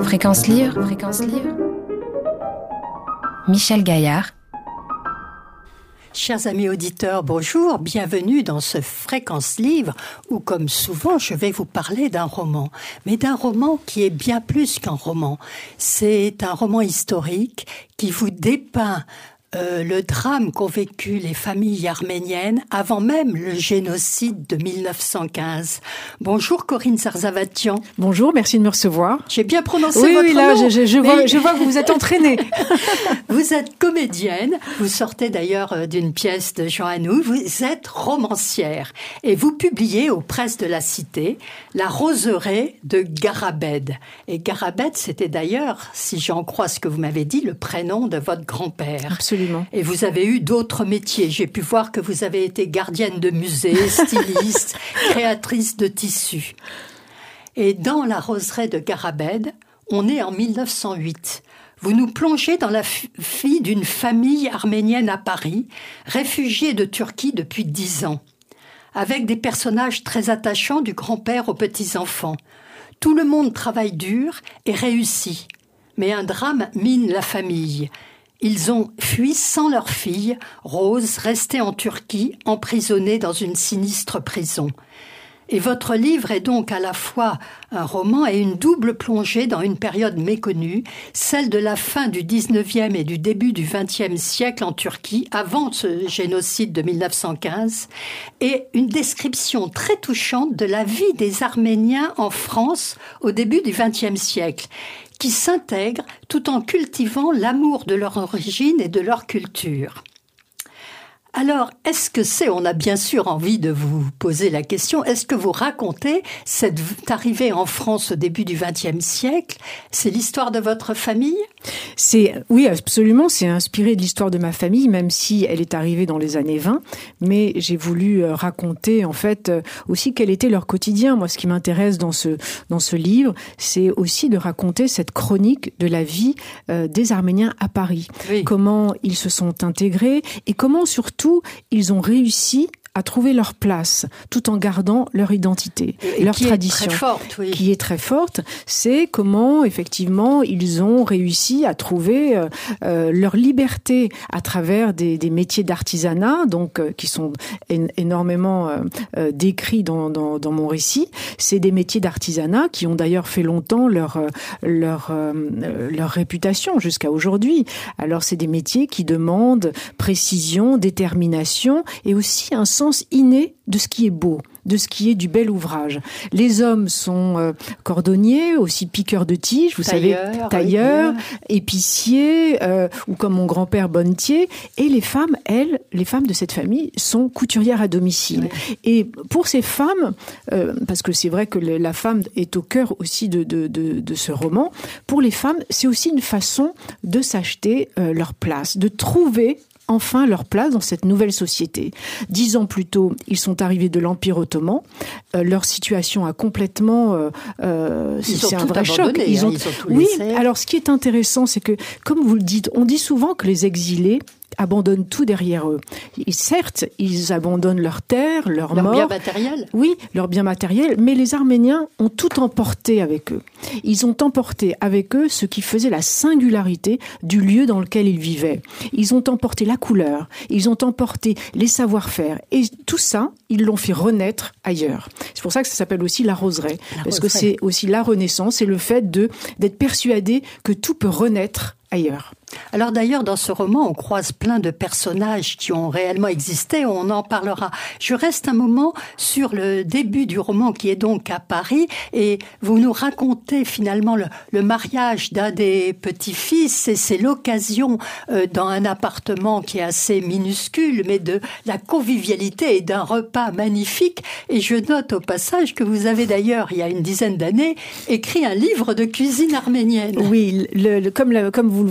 Fréquence Livre, Michel Gaillard. Chers amis auditeurs, bonjour, bienvenue dans ce Fréquence Livre où, comme souvent, je vais vous parler d'un roman. Mais d'un roman qui est bien plus qu'un roman. C'est un roman historique qui vous dépeint le drame qu'ont vécu les familles arméniennes avant même le génocide de 1915. Bonjour Corinne Zarzavatian. Bonjour, merci de me recevoir. J'ai bien prononcé votre nom. Oui, là, je vois que vous êtes entraînée. Vous êtes comédienne, vous sortez d'ailleurs d'une pièce de Jean Anouilh, vous êtes romancière et vous publiez aux Presses de la Cité La roseraie de Garabed. Et Garabed, c'était d'ailleurs, si j'en crois ce que vous m'avez dit, le prénom de votre grand-père. Absolument. Et vous avez eu d'autres métiers. J'ai pu voir que vous avez été gardienne de musée, styliste, créatrice de tissus. Et dans La roseraie de Garabed, on est en 1908. Vous nous plongez dans la vie d'une famille arménienne à Paris, réfugiée de Turquie depuis 10 ans, avec des personnages très attachants du grand-père aux petits-enfants. Tout le monde travaille dur et réussit, mais un drame mine la famille. Ils ont fui sans leur fille, Rose, restée en Turquie, emprisonnée dans une sinistre prison. Et votre livre est donc à la fois un roman et une double plongée dans une période méconnue, celle de la fin du 19e et du début du 20e siècle en Turquie, avant ce génocide de 1915, et une description très touchante de la vie des Arméniens en France au début du 20e siècle, qui s'intègrent tout en cultivant l'amour de leur origine et de leur culture. Alors, on a bien sûr envie de vous poser la question, est-ce que vous racontez cette arrivée en France au début du XXe siècle? C'est l'histoire de votre famille? Oui, absolument, c'est inspiré de l'histoire de ma famille, même si elle est arrivée dans les années 20, mais j'ai voulu raconter, en fait, aussi quel était leur quotidien. Moi, ce qui m'intéresse dans ce livre, c'est aussi de raconter cette chronique de la vie des Arméniens à Paris. Oui. Comment ils se sont intégrés et comment, surtout, ils ont réussi à trouver leur place, tout en gardant leur identité, leur tradition. Est très forte, oui. Qui est très forte, c'est comment, effectivement, ils ont réussi à trouver leur liberté à travers des métiers d'artisanat, donc qui sont énormément décrits dans mon récit. C'est des métiers d'artisanat qui ont d'ailleurs fait longtemps leur réputation jusqu'à aujourd'hui. Alors, c'est des métiers qui demandent précision, détermination et aussi un sens inné de ce qui est beau, de ce qui est du bel ouvrage. Les hommes sont cordonniers, aussi piqueurs de tiges, vous savez, tailleurs, épiciers, ou comme mon grand-père bonnetier. Et les femmes, les femmes de cette famille, sont couturières à domicile. Oui. Et pour ces femmes, parce que c'est vrai que la femme est au cœur aussi de ce roman, pour les femmes, c'est aussi une façon de s'acheter leur place, de trouver enfin leur place dans cette nouvelle société. 10 ans plus tôt, ils sont arrivés de l'Empire ottoman. Leur situation a complètement... c'est un vrai choc. Ils ont tout laissé. Alors ce qui est intéressant, c'est que, comme vous le dites, on dit souvent que les exilés abandonnent tout derrière eux. Et certes, ils abandonnent leur terre, leur mort. Leur bien matériel. Oui, leur bien matériel, mais les Arméniens ont tout emporté avec eux. Ils ont emporté avec eux ce qui faisait la singularité du lieu dans lequel ils vivaient. Ils ont emporté la couleur, ils ont emporté les savoir-faire. Et tout ça, ils l'ont fait renaître ailleurs. C'est pour ça que ça s'appelle aussi la roseraie. Parce que c'est aussi la renaissance, c'est le fait d'être persuadé que tout peut renaître ailleurs. Alors d'ailleurs, dans ce roman, on croise plein de personnages qui ont réellement existé, on en parlera. Je reste un moment sur le début du roman qui est donc à Paris et vous nous racontez finalement le mariage d'un des petits-fils et c'est l'occasion dans un appartement qui est assez minuscule mais de la convivialité et d'un repas magnifique. Et je note au passage que vous avez d'ailleurs, il y a une dizaine d'années, écrit un livre de cuisine arménienne. Oui, comme vous le voyez, la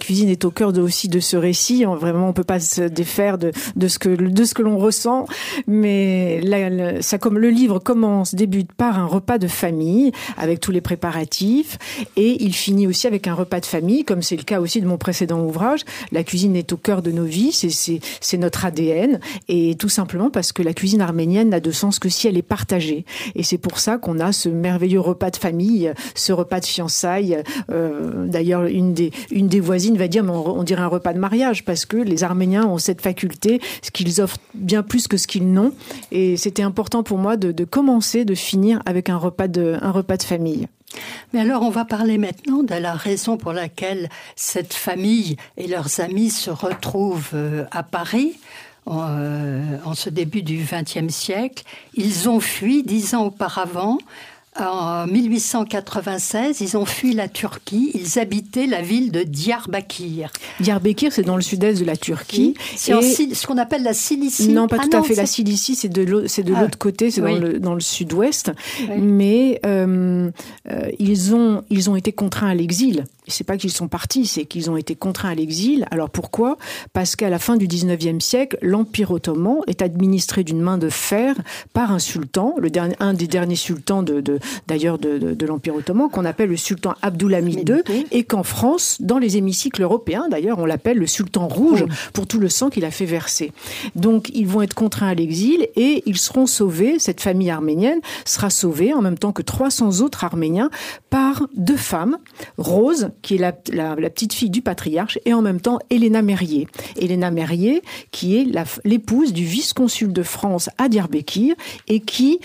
cuisine est au cœur aussi de ce récit. Vraiment, on peut pas se défaire de ce que l'on ressent. Mais comme le livre débute par un repas de famille avec tous les préparatifs, et il finit aussi avec un repas de famille, comme c'est le cas aussi de mon précédent ouvrage. La cuisine est au cœur de nos vies, c'est notre ADN, et tout simplement parce que la cuisine arménienne n'a de sens que si elle est partagée. Et c'est pour ça qu'on a ce merveilleux repas de famille, ce repas de fiançailles. D'ailleurs, une des voisines va dire, mais on dirait un repas de mariage, parce que les Arméniens ont cette faculté, ce qu'ils offrent bien plus que ce qu'ils n'ont. Et c'était important pour moi de commencer, de finir avec un repas de famille. Mais alors, on va parler maintenant de la raison pour laquelle cette famille et leurs amis se retrouvent à Paris. En ce début du XXe siècle. Ils ont fui 10 ans auparavant. En 1896, ils ont fui la Turquie. Ils habitaient la ville de Diyarbakir. Diyarbakir, c'est dans le sud-est de la Turquie. C'est ce qu'on appelle la Cilicie. Non, pas tout à fait. La Cilicie, c'est de l'autre côté, c'est dans le sud-ouest. Oui. Mais ils ont été contraints à l'exil. C'est pas qu'ils sont partis, c'est qu'ils ont été contraints à l'exil. Alors pourquoi ? Parce qu'à la fin du 19e siècle, l'Empire ottoman est administré d'une main de fer par un sultan, un des derniers sultans de l'Empire ottoman, qu'on appelle le sultan Abdulhamid II, et qu'en France, dans les hémicycles européens, d'ailleurs, on l'appelle le sultan rouge, pour tout le sang qu'il a fait verser. Donc, ils vont être contraints à l'exil et ils seront sauvés, cette famille arménienne sera sauvée, en même temps que 300 autres Arméniens, par 2 femmes, Rose, qui est la petite fille du patriarche, et en même temps Helena Merrier. Helena Merrier, qui est l'épouse du vice-consul de France à Diyarbakir, et qui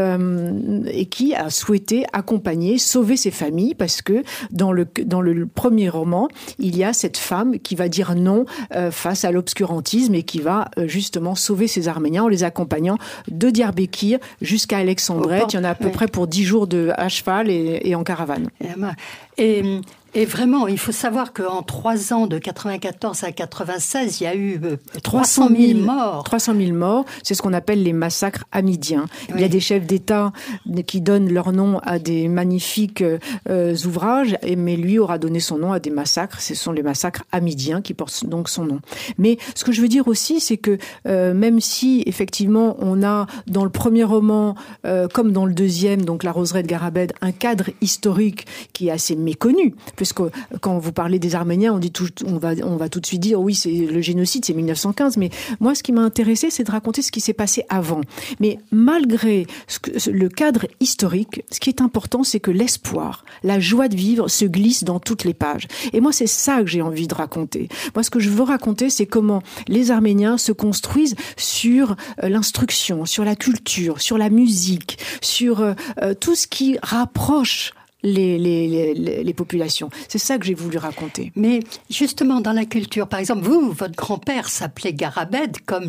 a souhaité accompagner, sauver ses familles, parce que dans le premier roman, il y a cette femme qui va dire non face à l'obscurantisme et qui va justement sauver ces Arméniens en les accompagnant de Diyarbakir jusqu'à Alexandrette. Il y en a à peu près pour 10 jours à cheval et en caravane. Et vraiment, il faut savoir qu'en 3 ans, de 94 à 96, il y a eu 300 000 morts. 300 000 morts, c'est ce qu'on appelle les massacres hamidiens. Oui. Il y a des chefs d'État qui donnent leur nom à des magnifiques ouvrages, mais lui aura donné son nom à des massacres. Ce sont les massacres hamidiens qui portent donc son nom. Mais ce que je veux dire aussi, c'est que même si, effectivement, on a dans le premier roman, comme dans le deuxième, donc La Roseraie de Garabed, un cadre historique qui est assez méconnu, puisque quand vous parlez des Arméniens, on va tout de suite dire oui, c'est le génocide, c'est 1915. Mais moi, ce qui m'a intéressé, c'est de raconter ce qui s'est passé avant. Mais malgré le cadre historique, ce qui est important, c'est que l'espoir, la joie de vivre se glisse dans toutes les pages. Et moi, c'est ça que j'ai envie de raconter. Moi, ce que je veux raconter, c'est comment les Arméniens se construisent sur l'instruction, sur la culture, sur la musique, sur tout ce qui rapproche les populations. C'est ça que j'ai voulu raconter. Mais justement, dans la culture, par exemple, votre grand-père s'appelait Garabed, comme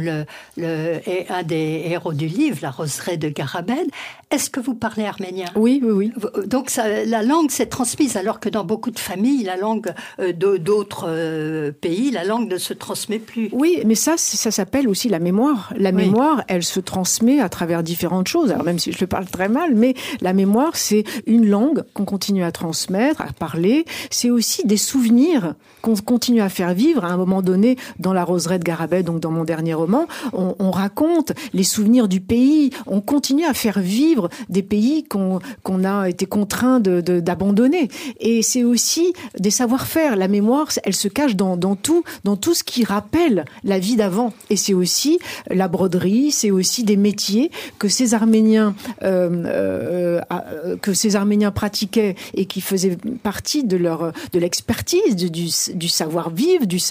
un des héros du livre, La Roseraie de Garabed. Est-ce que vous parlez arménien ? Oui. Donc la langue s'est transmise, alors que dans beaucoup de familles, la langue d'autres pays, la langue ne se transmet plus. Oui, mais ça s'appelle aussi la mémoire. La mémoire, elle se transmet à travers différentes choses. Alors même si je le parle très mal, mais la mémoire, c'est une langue qu'on continue à transmettre, à parler. C'est aussi des souvenirs qu'on continue à faire vivre. À un moment donné, dans La Roseraie de Garabed, donc dans mon dernier roman, on raconte les souvenirs du pays. On continue à faire vivre des pays qu'on a été contraints d'abandonner. Et c'est aussi des savoir-faire. La mémoire, elle se cache dans tout ce qui rappelle la vie d'avant. Et c'est aussi la broderie, c'est aussi des métiers que ces Arméniens pratiquaient et qui faisaient partie de l'expertise, du savoir-vivre, du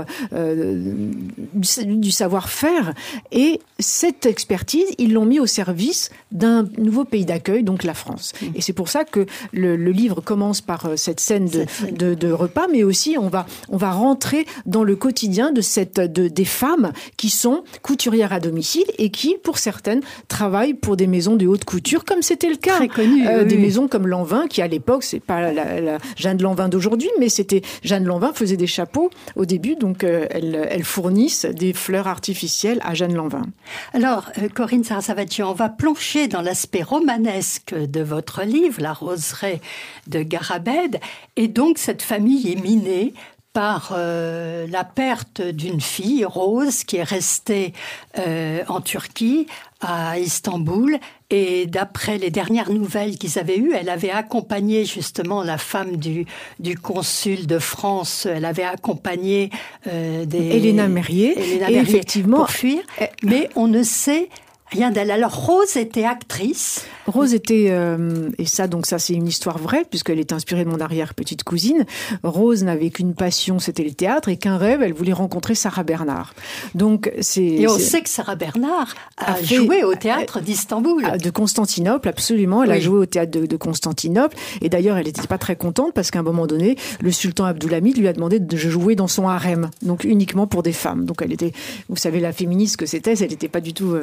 savoir-faire. Et cette expertise, ils l'ont mis au service d'un nouveau pays d'accueil, donc la France. Et c'est pour ça que le livre commence par cette scène de repas, mais aussi on va rentrer dans le quotidien des femmes qui sont couturières à domicile et qui, pour certaines, travaillent pour des maisons de haute couture, comme c'était le cas. Très connu, des maisons comme Lanvin, qui à l'époque, c'est pas la Jeanne Lanvin d'aujourd'hui, mais c'était Jeanne Lanvin faisait des chapeaux au début, donc elles fournissent des fleurs artificielles à Jeanne Lanvin. Alors, Corinne Sarasavati, on va plonger dans l'aspect romanesque de votre livre, La Roseraie de Garabed, et donc cette famille est minée par la perte d'une fille, Rose, qui est restée en Turquie, à Istanbul. Et d'après les dernières nouvelles qu'ils avaient eues, elle avait accompagné justement la femme du consul de France. Elle avait accompagné Elena Merrier, effectivement, pour fuir. Mais on ne sait rien d'elle. Alors Rose était actrice. Rose était, et ça c'est une histoire vraie, puisqu'elle est inspirée de mon arrière-petite cousine. Rose n'avait qu'une passion, c'était le théâtre, et qu'un rêve, elle voulait rencontrer Sarah Bernard. Et on sait que Sarah Bernard a joué au théâtre d'Istanbul. De Constantinople, absolument. Elle a joué au théâtre de Constantinople. Et d'ailleurs, elle n'était pas très contente, parce qu'à un moment donné, le sultan Abdulhamid lui a demandé de jouer dans son harem, donc uniquement pour des femmes. Donc elle était, vous savez, la féministe que c'était, elle n'était pas du tout...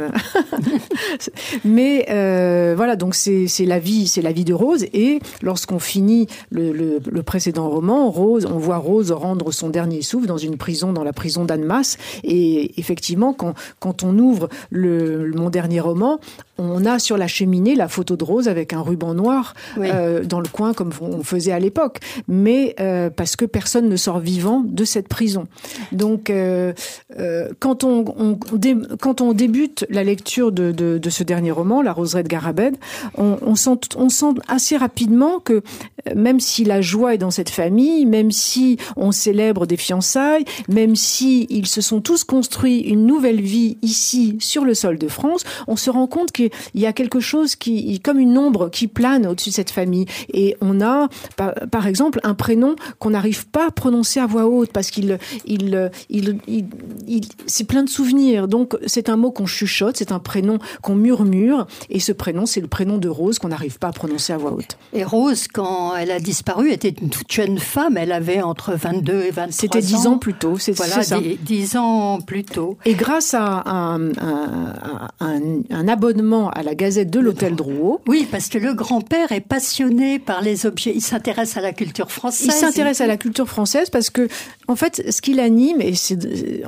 Mais voilà, donc c'est la vie de Rose. Et lorsqu'on finit le précédent roman, on voit Rose rendre son dernier souffle dans une prison, dans la prison d'Annemasse. Et effectivement, quand on ouvre mon dernier roman, on a sur la cheminée la photo de Rose avec un ruban noir dans le coin, comme on faisait à l'époque. Mais parce que personne ne sort vivant de cette prison. Donc, quand on débute la lecture de ce dernier roman, La Roseraie de Garabed, on sent assez rapidement que même si la joie est dans cette famille, même si on célèbre des fiançailles, même si ils se sont tous construits une nouvelle vie ici sur le sol de France, on se rend compte qu'il y a quelque chose comme une ombre qui plane au-dessus de cette famille. Et on a, par exemple, un prénom qu'on n'arrive pas à prononcer à voix haute parce qu'il c'est plein de souvenirs. Donc c'est un mot qu'on chuchote, c'est un prénom qu'on murmure, et ce prénom, c'est le prénom de Rose qu'on n'arrive pas à prononcer à voix haute. Et Rose, quand elle a disparu, était une toute jeune femme. Elle avait entre 22 et 23 ans. C'était 10 ans plus tôt, c'est ça. 10 ans plus tôt. Et grâce à un abonnement à la Gazette de l'Hôtel Drouot... Oui, parce que le grand-père est passionné par les objets. Il s'intéresse à la culture française. Il s'intéresse à la culture française parce que, en fait, ce qui l'anime, et c'est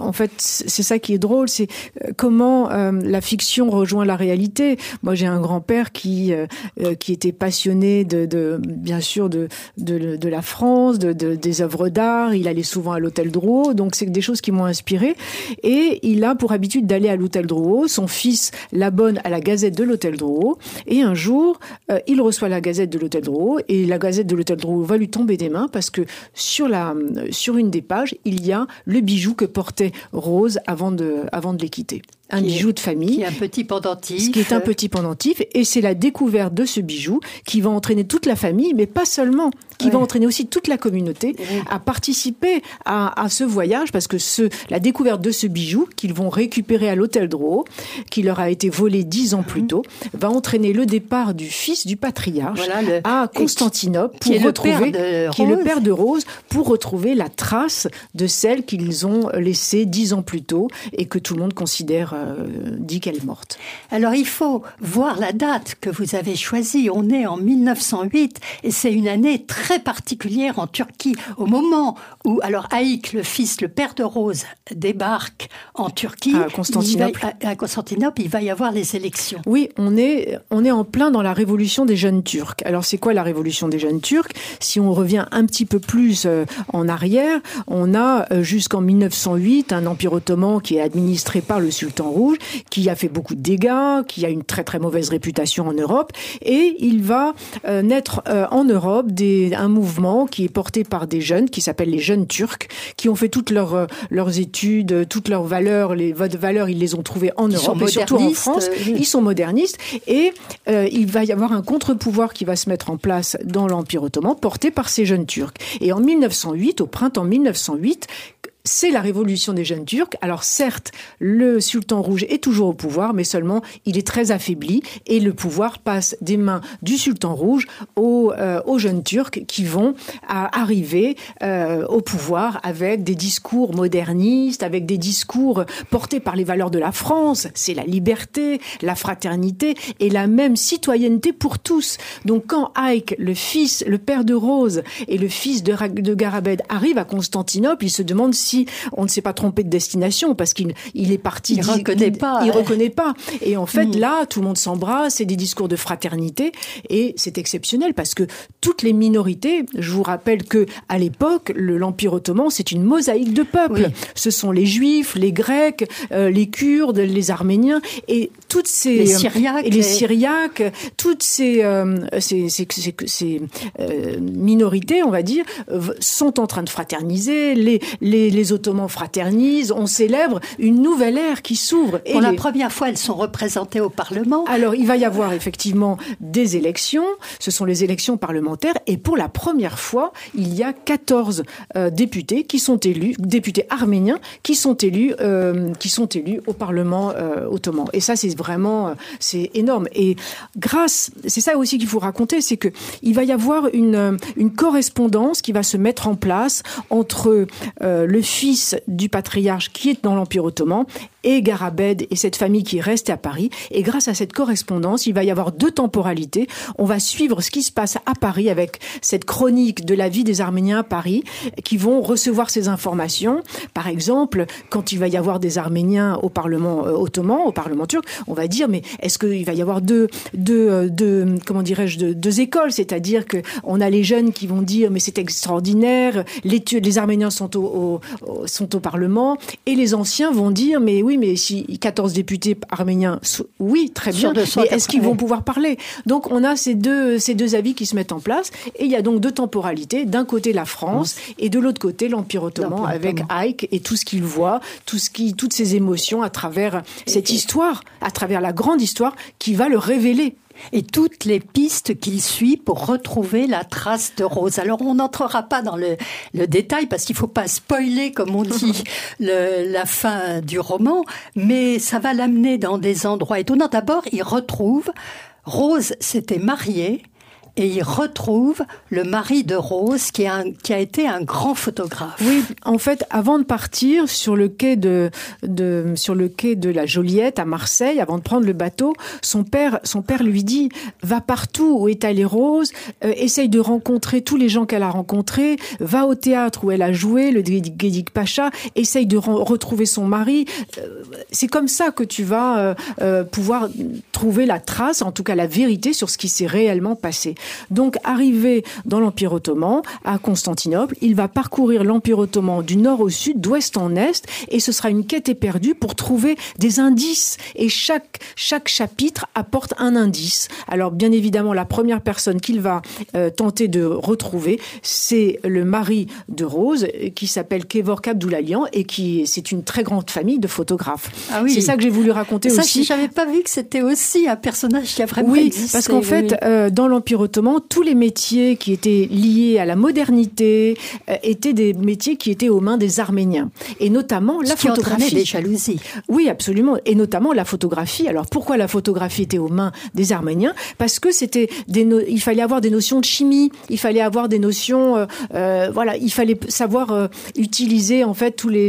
ça qui est drôle, c'est comment la fiction rejoint la réalité. Moi, j'ai un grand-père qui était passionné bien sûr de la France, des œuvres d'art. Il allait souvent à l'Hôtel Drouot, donc c'est des choses qui m'ont inspiré. Et il a pour habitude d'aller à l'Hôtel Drouot. Son fils l'abonne à la Gazette de l'Hôtel Drouot. Et un jour, il reçoit la Gazette de l'Hôtel Drouot, et la Gazette de l'Hôtel Drouot va lui tomber des mains parce que sur une des pages, il y a le bijou que portait Rose avant de les quitter. Un bijou de famille. Qui est un petit pendentif. Ce qui est un petit pendentif. Et c'est la découverte de ce bijou qui va entraîner toute la famille, mais pas seulement, qui va entraîner aussi toute la communauté à participer à ce voyage, parce que la découverte de ce bijou qu'ils vont récupérer à l'Hôtel Drouot, qui leur a été volé 10 ans plus tôt, va entraîner le départ du fils du patriarche à Constantinople, qui est le père de Rose, pour retrouver la trace de celle qu'ils ont laissée 10 ans plus tôt et que tout le monde considère dit qu'elle est morte. Alors il faut voir la date que vous avez choisie. On est en 1908 et c'est une année très particulière en Turquie. Au moment où Haïk, le père de Rose, débarque en Turquie, à Constantinople, il va y avoir les élections. Oui, on est en plein dans la révolution des jeunes Turcs. Alors c'est quoi la révolution des jeunes Turcs ? Si on revient un petit peu plus en arrière, on a jusqu'en 1908 un empire ottoman qui est administré par le sultan rouge, qui a fait beaucoup de dégâts, qui a une très très mauvaise réputation en Europe, et il va naître en Europe un mouvement qui est porté par des jeunes qui s'appellent les jeunes turcs, qui ont fait toutes leurs études, toutes leurs valeurs, les valeurs, ils les ont trouvées en Europe et surtout en France. Ils sont modernistes, et il va y avoir un contre-pouvoir qui va se mettre en place dans l'Empire ottoman, porté par ces jeunes Turcs. Et en 1908, au printemps 1908, c'est la révolution des jeunes Turcs. Alors certes, le sultan rouge est toujours au pouvoir, mais seulement il est très affaibli, et le pouvoir passe des mains du sultan rouge aux jeunes Turcs qui vont arriver au pouvoir avec des discours modernistes, avec des discours portés par les valeurs de la France. C'est la liberté, la fraternité et la même citoyenneté pour tous. Donc quand Haïk, le père de Rose et le fils de Garabed arrivent à Constantinople, ils se demandent si parti, on ne s'est pas trompé de destination parce qu'il est parti. Il reconnaît pas. Il reconnaît pas. Et en fait, là, tout le monde s'embrasse, c'est des discours de fraternité et c'est exceptionnel parce que toutes les minorités, je vous rappelle que à l'époque, l'Empire ottoman, c'est une mosaïque de peuples. Oui. Ce sont les Juifs, les Grecs, les Kurdes, les Arméniens et toutes ces les Syriaques, toutes ces minorités, on va dire, sont en train de fraterniser. Les Ottomans fraternisent. On célèbre une nouvelle ère qui s'ouvre. Pour la première fois, elles sont représentées au Parlement. Alors, il va y avoir effectivement des élections. Ce sont les élections parlementaires. Et pour la première fois, il y a 14 députés qui sont élus, députés arméniens qui sont élus au Parlement ottoman. Et ça, c'est vraiment, c'est énorme. Et c'est ça aussi qu'il faut raconter, c'est que il va y avoir une correspondance qui va se mettre en place entre le fils du patriarche qui est dans l'Empire ottoman et Garabed et cette famille qui est restée à Paris. Et grâce à cette correspondance, il va y avoir 2 temporalités. On va suivre ce qui se passe à Paris avec cette chronique de la vie des Arméniens à Paris qui vont recevoir ces informations. Par exemple, quand il va y avoir des Arméniens au Parlement ottoman, au Parlement turc, on va dire mais est-ce qu'il va y avoir deux écoles, c'est-à-dire que on a les jeunes qui vont dire mais c'est extraordinaire, les Arméniens sont au Parlement et les anciens vont dire mais oui, mais si 14 députés arméniens, oui, très bien, mais est-ce qu'ils vont pouvoir parler? Donc, on a ces deux avis qui se mettent en place, et il y a donc 2 temporalités. D'un côté, la France, et de l'autre côté, l'Empire ottoman, avec Haïk et tout ce qu'il voit, toutes ses émotions à travers cette histoire, à travers la grande histoire qui va le révéler. Et toutes les pistes qu'il suit pour retrouver la trace de Rose. Alors, on n'entrera pas dans le détail parce qu'il ne faut pas spoiler, comme on dit, la fin du roman, mais ça va l'amener dans des endroits étonnants. D'abord, il retrouve, Rose s'était mariée, et il retrouve le mari de Rose qui a été un grand photographe. Oui, en fait, avant de partir sur le quai de la Joliette à Marseille, avant de prendre le bateau, son père lui dit va partout où est allée Rose, essaye de rencontrer tous les gens qu'elle a rencontrés, va au théâtre où elle a joué, le Gedik Pacha, essaye de retrouver son mari. C'est comme ça que tu vas pouvoir trouver la trace, en tout cas la vérité sur ce qui s'est réellement passé. Donc, arrivé dans l'Empire ottoman, à Constantinople, il va parcourir l'Empire ottoman du nord au sud, d'ouest en est, et ce sera une quête éperdue pour trouver des indices. Et chaque chapitre apporte un indice. Alors, bien évidemment, la première personne qu'il va tenter de retrouver, c'est le mari de Rose, qui s'appelle Kevork Abdoulalian, et c'est une très grande famille de photographes. Ah oui. C'est ça que j'ai voulu raconter aussi. Ça, j'avais pas vu que c'était aussi un personnage qui a vraiment existé. Oui, parce qu'en fait, dans l'Empire ottoman, tous les métiers qui étaient liés à la modernité étaient des métiers qui étaient aux mains des Arméniens. Et notamment la photographie. Qui des jalousies. Oui, absolument. Et notamment la photographie. Alors pourquoi la photographie était aux mains des Arméniens? Parce que il fallait avoir des notions de chimie, il fallait avoir des notions, il fallait savoir utiliser en fait tout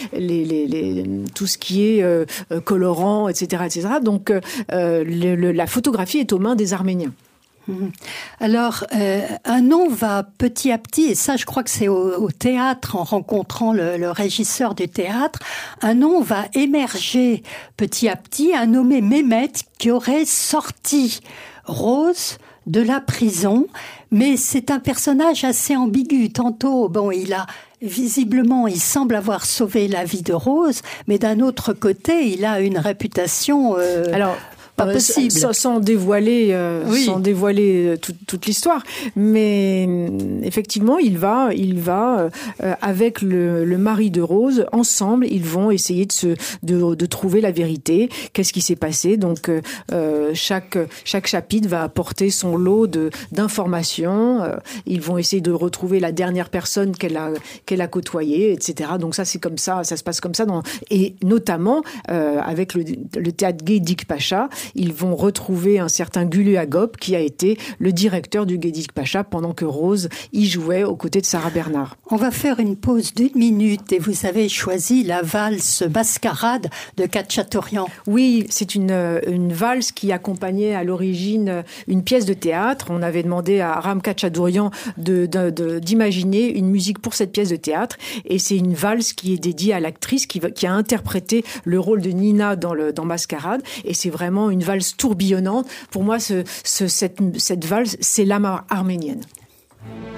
ce qui est colorant, etc., etc. Donc la photographie est aux mains des Arméniens. Alors, un nom va petit à petit, et ça je crois que c'est au théâtre, en rencontrant le régisseur du théâtre, un nom va émerger petit à petit, un nommé Mehmet qui aurait sorti Rose de la prison, mais c'est un personnage assez ambigu. Tantôt, visiblement, il semble avoir sauvé la vie de Rose, mais d'un autre côté, il a une réputation... pas possible. Sans dévoiler toute l'histoire. Mais effectivement, il va avec le mari de Rose, ensemble, ils vont essayer de trouver la vérité. Qu'est-ce qui s'est passé? Donc, chaque chapitre va apporter son lot d'informations. Ils vont essayer de retrouver la dernière personne qu'elle a côtoyée, etc. Donc ça, c'est comme ça, ça se passe comme ça. Et notamment, avec le théâtre Gedik Pacha, ils vont retrouver un certain Gülü Agop qui a été le directeur du Gedik Pacha pendant que Rose y jouait aux côtés de Sarah Bernard. On va faire une pause d'1 minute et vous avez choisi la valse Mascarade de Khatchatorian. Oui, c'est une valse qui accompagnait à l'origine une pièce de théâtre. On avait demandé à Ram Khatchatorian d'imaginer une musique pour cette pièce de théâtre et c'est une valse qui est dédiée à l'actrice qui a interprété le rôle de Nina dans Mascarade et c'est vraiment une valse tourbillonnante. Pour moi, cette valse, c'est l'âme arménienne.